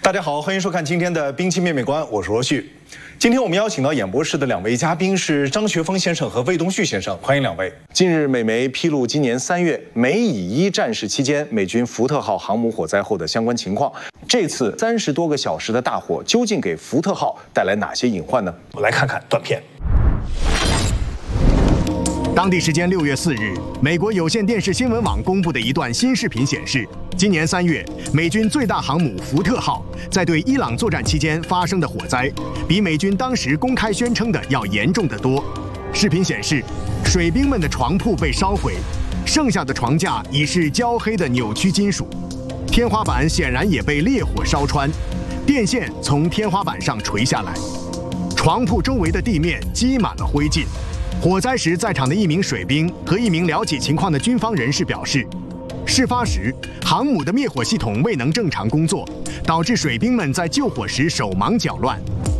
大家好，欢迎收看今天的兵器面面观，我是罗旭。今天我们邀请到演播室的两位嘉宾是张学峰先生和魏东旭先生，欢迎两位。近日，美媒披露今年3月美以1战事期间美军福特号航母火灾后的相关情况。这次30多个小时的大火究竟给福特号带来哪些隐患呢？我来看看短片。 当地时间6月4日，美国有线电视新闻网公布的一段新视频显示，今年3月，美军最大航母福特号在对伊朗作战期间发生的火灾，比美军当时公开宣称的要严重得多。视频显示，水兵们的床铺被烧毁，剩下的床架已是焦黑的扭曲金属，天花板显然也被烈火烧穿，电线从天花板上垂下来，床铺周围的地面积满了灰烬。火灾时在场的一名水兵和一名了解情况的军方人士表示，事发时航母的灭火系统未能正常工作，导致水兵们在救火时手忙脚乱。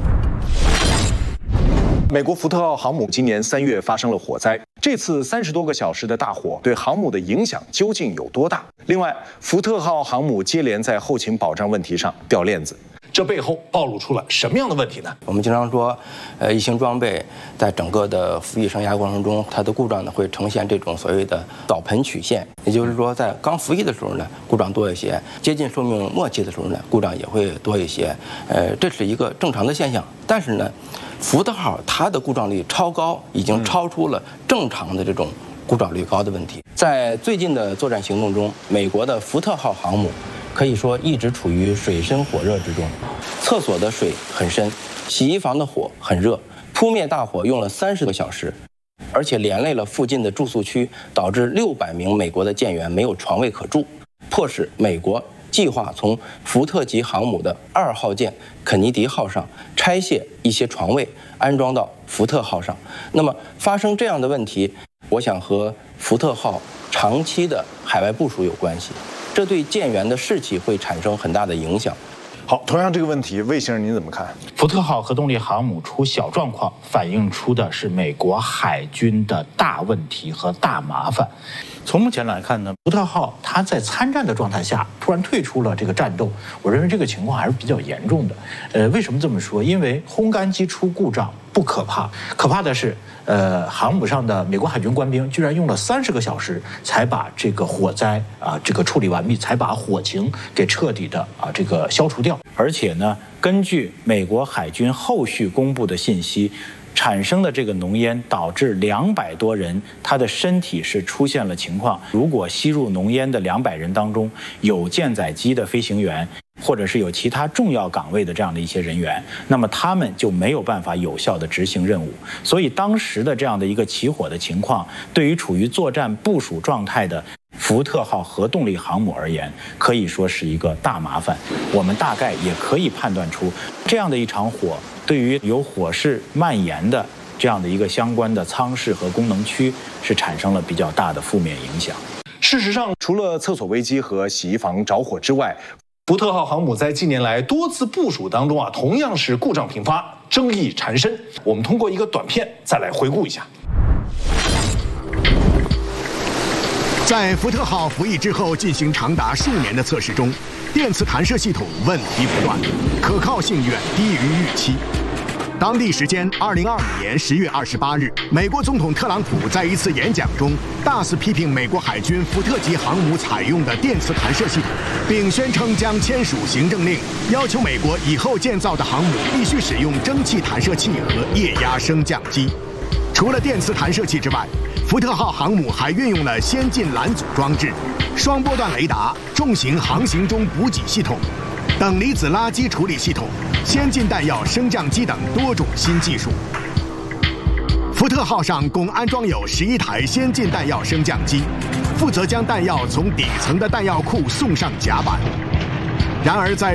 美国福特号航母今年3月发生了火灾，这次30多个小时的大火对航母的影响究竟有多大？另外，福特号航母接连在后勤保障问题上掉链子。这背后暴露出了什么样的问题呢？ 我们经常说，一型装备在整个的服役生涯过程中，它的故障呢会呈现这种所谓的澡盆曲线，也就是说，在刚服役的时候呢，故障多一些；接近寿命末期的时候呢，故障也会多一些。这是一个正常的现象。但是呢，福特号它的故障率超高，已经超出了正常的这种故障率高的问题。在最近的作战行动中，美国的福特号航母可以说一直处于水深火热之中，厕所的水很深，洗衣房的火很热，扑灭大火用了30个小时，而且连累了附近的住宿区，导致600名美国的舰员没有床位可住，迫使美国计划从福特级航母的2号舰肯尼迪号上拆卸一些床位，安装到福特号上。那么发生这样的问题，我想和福特号长期的海外部署有关系。这对舰员的士气会产生很大的影响。 好，同样这个问题，魏先生您怎么看？ 福特号核动力航母出小状况，反映出的是美国海军的大问题和大麻烦。从目前来看呢，福特号它在参战的状态下突然退出了这个战斗，我认为这个情况还是比较严重的。为什么这么说？因为烘干机出故障不可怕，可怕的是，航母上的美国海军官兵居然用了30个小时才把这个火灾这个处理完毕，才把火情给彻底的这个消除掉。而且呢，根据美国海军后续公布的信息，产生的这个浓烟导致200多人他的身体是出现了情况。如果吸入浓烟的200人当中有舰载机的飞行员，或者是有其他重要岗位的这样的一些人员，那么他们就没有办法有效的执行任务。所以当时的这样的一个起火的情况，对于处于作战部署状态的福特号核动力航母而言，可以说是一个大麻烦。我们大概也可以判断出，这样的一场火对于有火势蔓延的这样的一个相关的舱室和功能区是产生了比较大的负面影响。 事实上，除了厕所危机和洗衣房着火之外，福特号航母在近年来多次部署当中同样是故障频发，争议缠身。我们通过一个短片再来回顾一下。 在福特号服役之后进行长达数年的测试中，电磁弹射系统问题不断，可靠性远低于预期。当地时间2025年10月28日，美国总统特朗普在一次演讲中大肆批评美国海军福特级航母采用的电磁弹射系统，并宣称将签署行政令，要求美国以后建造的航母必须使用蒸汽弹射器和液压升降机。除了电磁弹射器之外，福特号航母还运用了先进拦阻装置、双波段雷达、重型航行中补给系统、等离子垃圾处理系统、先进弹药升降机等多种新技术。福特号上共安装有11台先进弹药升降机，负责将弹药从底层的弹药库送上甲板。然而在